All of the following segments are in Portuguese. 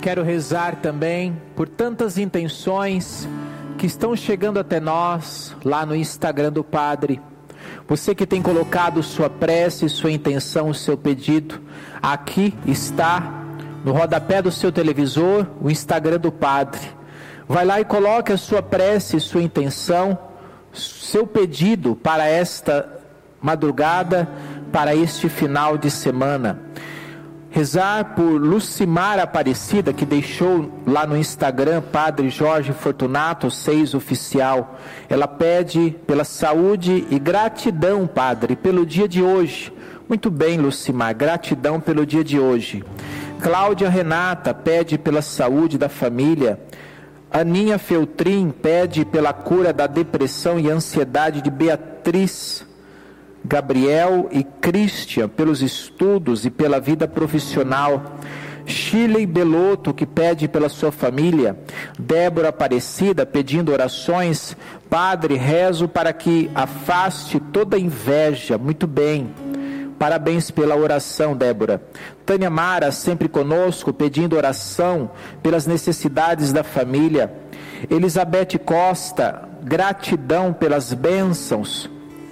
quero rezar também por tantas intenções que estão chegando até nós lá no Instagram do Padre. Você que tem colocado sua prece, sua intenção, o seu pedido, aqui está no rodapé do seu televisor o Instagram do Padre. Vai lá e coloque a sua prece, sua intenção, seu pedido para esta madrugada, para este final de semana. Rezar por Lucimar Aparecida, que deixou lá no Instagram, Padre Jorge Fortunato 6 oficial. Ela pede pela saúde e gratidão, Padre, pelo dia de hoje. Muito bem, Lucimar, gratidão pelo dia de hoje. Cláudia Renata pede pela saúde da família. Aninha Feltrin pede pela cura da depressão e ansiedade de Beatriz, Gabriel e Christian, pelos estudos e pela vida profissional. Shirley Belotto, que pede pela sua família. Débora Aparecida, pedindo orações. Padre, rezo para que afaste toda inveja. Muito bem. Parabéns pela oração, Débora. Tânia Mara, sempre conosco, pedindo oração pelas necessidades da família. Elizabeth Costa, gratidão pelas bênçãos.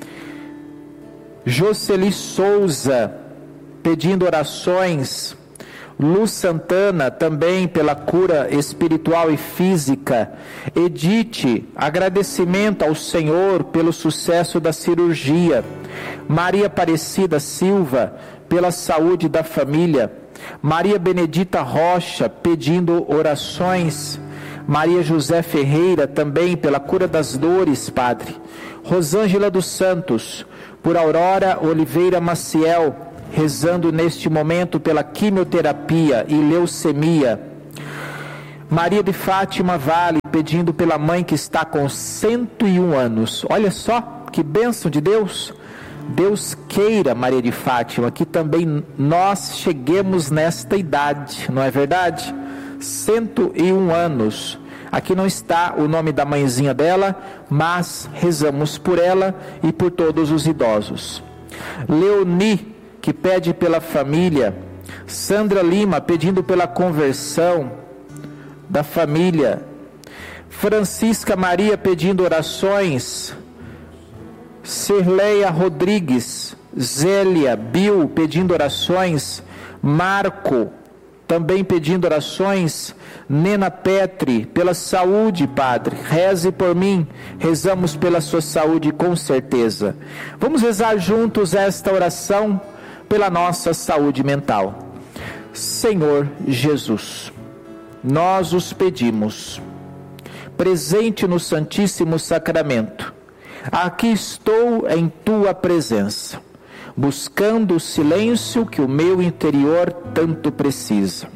Jocely Souza, pedindo orações. Lu Santana, também pela cura espiritual e física. Edith, agradecimento ao Senhor pelo sucesso da cirurgia. Maria Aparecida Silva, pela saúde da família. Maria Benedita Rocha, pedindo orações. Maria José Ferreira, também pela cura das dores, Padre. Rosângela dos Santos, por Aurora Oliveira Maciel, rezando neste momento pela quimioterapia e leucemia. Maria de Fátima Vale, pedindo pela mãe que está com 101 anos. Olha só, que bênção de Deus. Deus queira, Maria de Fátima, que também nós cheguemos nesta idade, não é verdade? 101 anos. Aqui não está o nome da mãezinha dela, mas rezamos por ela e por todos os idosos. Leoni, que pede pela família. Sandra Lima, pedindo pela conversão da família. Francisca Maria, pedindo orações. Cirleia Rodrigues. Zélia Bill, pedindo orações. Marco, também pedindo orações. Nena Petri, pela saúde, Padre, reze por mim. Rezamos pela sua saúde com certeza. Vamos rezar juntos esta oração pela nossa saúde mental. Senhor Jesus, nós os pedimos, presente no Santíssimo Sacramento, aqui estou em tua presença, buscando o silêncio que o meu interior tanto precisa.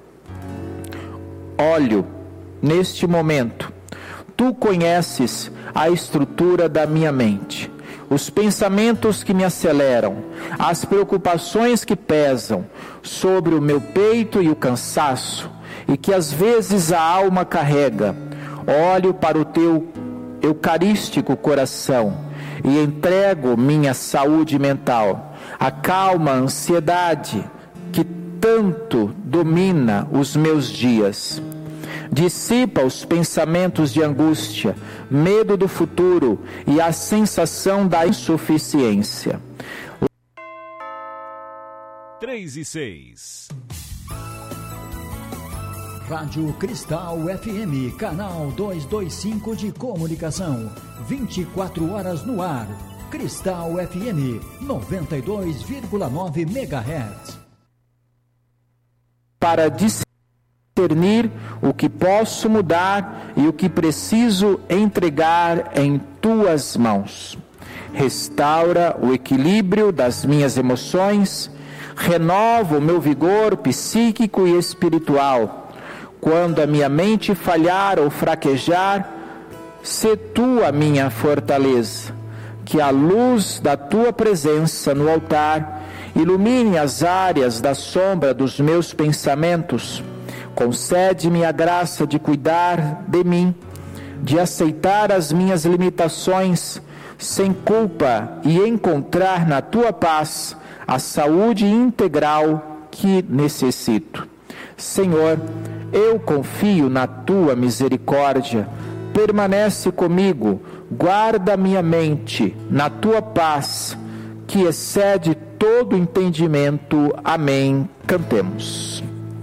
Olho neste momento, tu conheces a estrutura da minha mente, os pensamentos que me aceleram, as preocupações que pesam sobre o meu peito e o cansaço, e que às vezes a alma carrega. Olho para o teu eucarístico coração e entrego minha saúde mental. Acalma a ansiedade que tanto domina os meus dias. Dissipa os pensamentos de angústia, medo do futuro e a sensação da insuficiência. 3 e 6. Rádio Cristal FM, canal 225 de comunicação, 24 horas no ar. Cristal FM, 92,9 MHz. Para discernir o que posso mudar e o que preciso entregar em tuas mãos. Restaura o equilíbrio das minhas emoções, renova o meu vigor psíquico e espiritual. Quando a minha mente falhar ou fraquejar, sê tu a minha fortaleza. Que a luz da tua presença no altar ilumine as áreas da sombra dos meus pensamentos. Concede-me a graça de cuidar de mim, de aceitar as minhas limitações sem culpa e encontrar na tua paz a saúde integral que necessito. Senhor, Eu confio na tua misericórdia. Permanece comigo, guarda minha mente na tua paz, que excede todo entendimento. Amém. Cantemos.